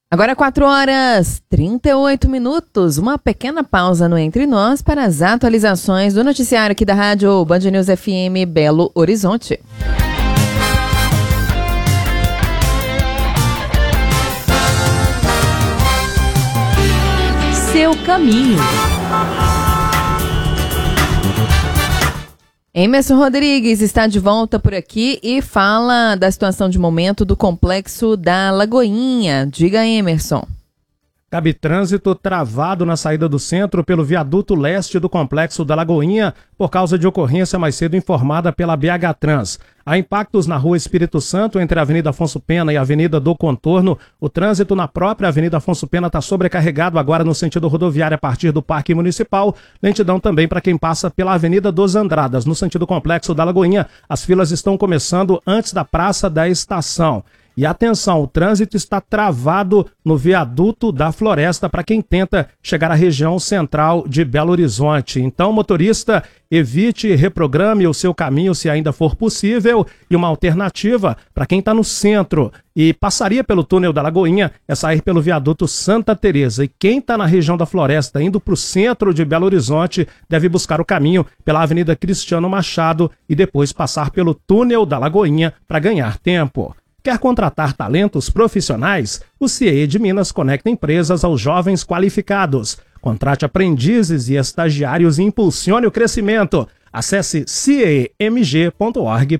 Agora 4h38, uma pequena pausa no Entre Nós para as atualizações do noticiário aqui da Rádio Band News FM Belo Horizonte. Seu caminho. Emerson Rodrigues está de volta por aqui e fala da situação de momento do complexo da Lagoinha. Diga, Emerson. Cabe trânsito travado na saída do centro pelo viaduto leste do complexo da Lagoinha por causa de ocorrência mais cedo informada pela BH Trans. Há impactos na rua Espírito Santo entre a Avenida Afonso Pena e a Avenida do Contorno. O trânsito na própria Avenida Afonso Pena está sobrecarregado agora no sentido rodoviário a partir do Parque Municipal. Lentidão também para quem passa pela Avenida dos Andradas, no sentido complexo da Lagoinha. As filas estão começando antes da Praça da Estação. E atenção, o trânsito está travado no viaduto da Floresta para quem tenta chegar à região central de Belo Horizonte. Então, motorista, evite e reprograme o seu caminho se ainda for possível. E uma alternativa para quem está no centro e passaria pelo túnel da Lagoinha é sair pelo viaduto Santa Teresa. E quem está na região da Floresta indo para o centro de Belo Horizonte deve buscar o caminho pela Avenida Cristiano Machado e depois passar pelo túnel da Lagoinha para ganhar tempo. Quer contratar talentos profissionais? O CIE de Minas conecta empresas aos jovens qualificados. Contrate aprendizes e estagiários e impulsione o crescimento. Acesse ciemg.org.br.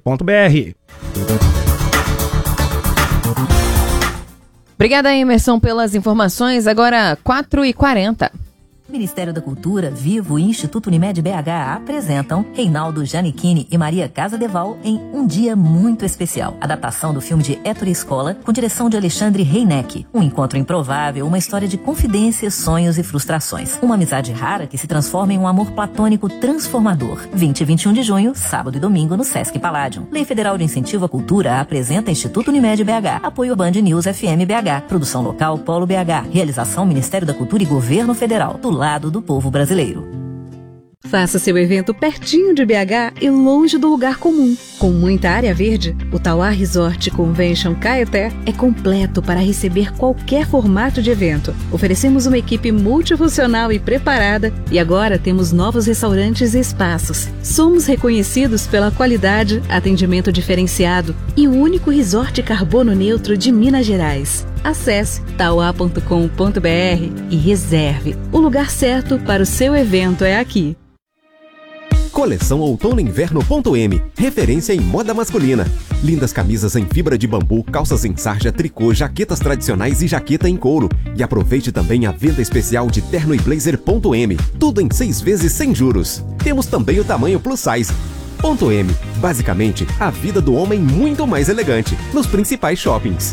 Obrigada, Emerson, pelas informações. Agora, 4h40. Ministério da Cultura, Vivo e Instituto Unimed BH apresentam Reinaldo Giannichini e Maria Casadeval em Um Dia Muito Especial. Adaptação do filme de Ettore Scola, com direção de Alexandre Reineck. Um encontro improvável, uma história de confidências, sonhos e frustrações. Uma amizade rara que se transforma em um amor platônico transformador. 20 e 21 de junho, sábado e domingo, no Sesc Palladium. Lei Federal de Incentivo à Cultura apresenta Instituto Unimed BH. Apoio Band News FM BH. Produção local Polo BH. Realização Ministério da Cultura e Governo Federal. Do lado do povo brasileiro. Faça seu evento pertinho de BH e longe do lugar comum. Com muita área verde, o Tauá Resort Convention Caeté é completo para receber qualquer formato de evento. Oferecemos uma equipe multifuncional e preparada e agora temos novos restaurantes e espaços. Somos reconhecidos pela qualidade, atendimento diferenciado e o único resort carbono neutro de Minas Gerais. Acesse tauá.com.br e reserve. O lugar certo para o seu evento é aqui. Coleção Outono Inverno.m, referência em moda masculina. Lindas camisas em fibra de bambu, calças em sarja, tricô, jaquetas tradicionais e jaqueta em couro. E aproveite também a venda especial de terno e blazer.m, tudo em 6 vezes sem juros. Temos também o tamanho plus size. .m, basicamente, a vida do homem muito mais elegante, nos principais shoppings.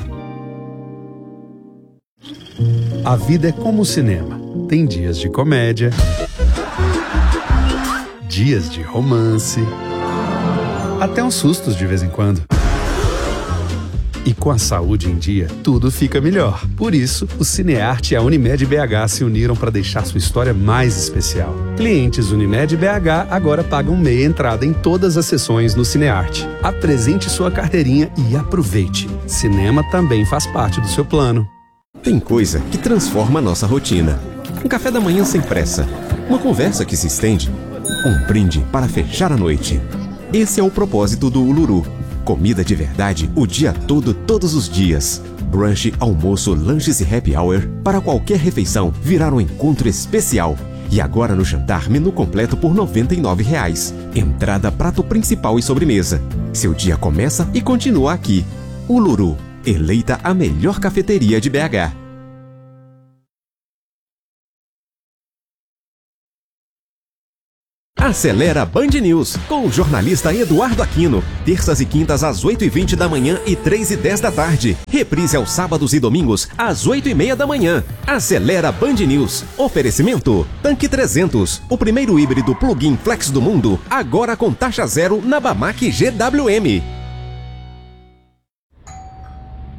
A vida é como o cinema. Tem dias de comédia, dias de romance, até uns sustos de vez em quando. E com a saúde em dia, tudo fica melhor. Por isso, o Cinearte e a Unimed BH se uniram para deixar sua história mais especial. Clientes Unimed BH agora pagam meia entrada em todas as sessões no Cinearte. Apresente sua carteirinha e aproveite. Cinema também faz parte do seu plano. Tem coisa que transforma a nossa rotina. Um café da manhã sem pressa. Uma conversa que se estende. Um brinde para fechar a noite. Esse é o propósito do Uluru. Comida de verdade o dia todo, todos os dias. Brunch, almoço, lanches e happy hour. Para qualquer refeição, virar um encontro especial. E agora no jantar, menu completo por R$ 99,00. Entrada, prato principal e sobremesa. Seu dia começa e continua aqui. Uluru. Eleita a melhor cafeteria de BH. Acelera Band News, com o jornalista Eduardo Aquino. Terças e quintas às 8h20 da manhã e 3h10 da tarde. Reprise aos sábados e domingos às 8h30 da manhã. Acelera Band News. Oferecimento Tanque 300, o primeiro híbrido plug-in flex do mundo, agora com taxa zero na Bamac GWM.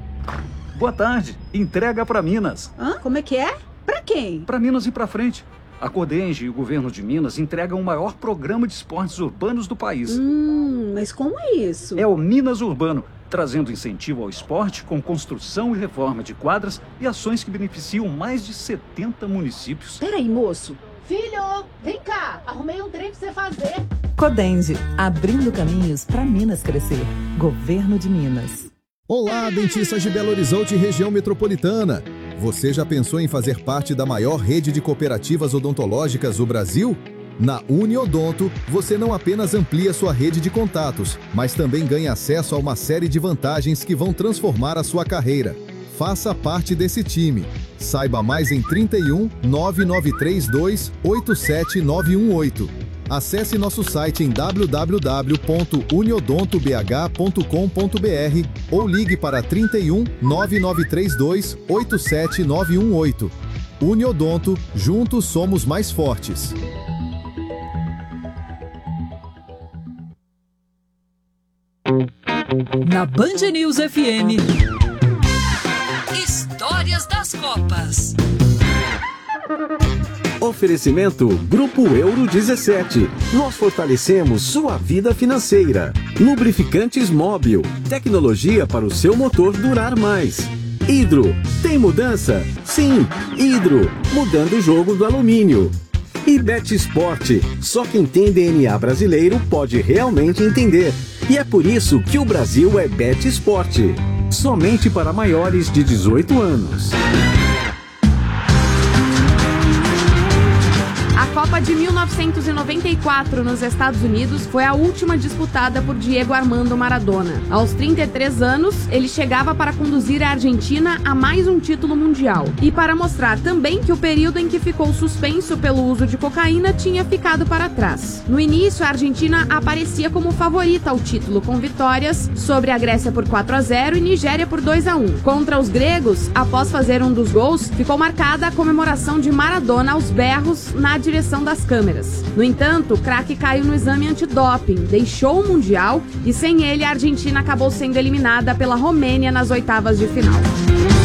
Boa tarde. Entrega para Minas. Hã? Como é que é? Pra quem? Para Minas e para frente. A Codenge e o governo de Minas entregam o maior programa de esportes urbanos do país. Mas como é isso? É o Minas Urbano, trazendo incentivo ao esporte com construção e reforma de quadras e ações que beneficiam mais de 70 municípios. Peraí, moço. Filho, vem cá, arrumei um trem pra você fazer. Codenge, abrindo caminhos para Minas crescer. Governo de Minas. Olá, dentistas de Belo Horizonte e região metropolitana. Você já pensou em fazer parte da maior rede de cooperativas odontológicas do Brasil? Na Uniodonto, você não apenas amplia sua rede de contatos, mas também ganha acesso a uma série de vantagens que vão transformar a sua carreira. Faça parte desse time. Saiba mais em 31 9932 87918. Acesse nosso site em www.uniodontobh.com.br ou ligue para 31 9932 87918. Uniodonto, juntos somos mais fortes. Na Band News FM, Histórias das Copas. Oferecimento Grupo Euro 17. Nós fortalecemos sua vida financeira. Lubrificantes Móbil. Tecnologia para o seu motor durar mais. Hidro. Tem mudança? Sim. Hidro. Mudando o jogo do alumínio. E Betsport. Só quem tem DNA brasileiro pode realmente entender. E é por isso que o Brasil é Betsport. Somente para maiores de 18 anos. A Copa de 1994 nos Estados Unidos foi a última disputada por Diego Armando Maradona. Aos 33 anos, ele chegava para conduzir a Argentina a mais um título mundial. E para mostrar também que o período em que ficou suspenso pelo uso de cocaína tinha ficado para trás. No início, a Argentina aparecia como favorita ao título, com vitórias sobre a Grécia por 4-0 e Nigéria por 2-1. Contra os gregos, após fazer um dos gols, ficou marcada a comemoração de Maradona aos berros na direção das câmeras. No entanto, o craque caiu no exame antidoping, deixou o Mundial e sem ele a Argentina acabou sendo eliminada pela Romênia nas oitavas de final.